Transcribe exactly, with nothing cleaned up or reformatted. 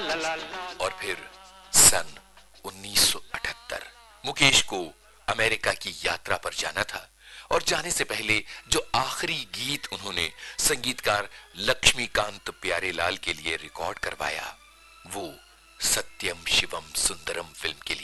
और फिर सन उन्नीस सौ अठहत्तर मुकेश को अमेरिका की यात्रा पर जाना था और जाने से पहले जो आखिरी गीत उन्होंने संगीतकार लक्ष्मीकांत प्यारेलाल के लिए रिकॉर्ड करवाया वो सत्यम शिवम सुंदरम फिल्म के लिए